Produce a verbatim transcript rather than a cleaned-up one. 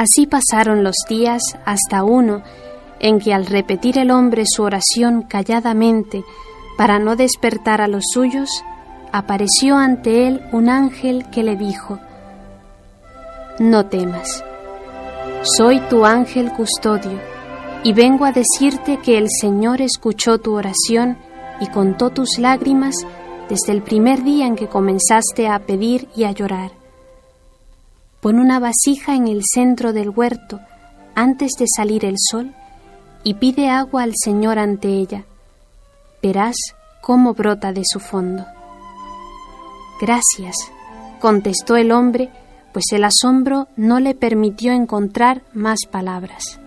Así pasaron los días hasta uno en que, al repetir el hombre su oración calladamente para no despertar a los suyos, apareció ante él un ángel que le dijo: «No temas, soy tu ángel custodio, y vengo a decirte que el Señor escuchó tu oración y contó tus lágrimas desde el primer día en que comenzaste a pedir y a llorar. Pon una vasija en el centro del huerto antes de salir el sol y pide agua al Señor ante ella. Verás cómo brota de su fondo». «Gracias», contestó el hombre, pues el asombro no le permitió encontrar más palabras.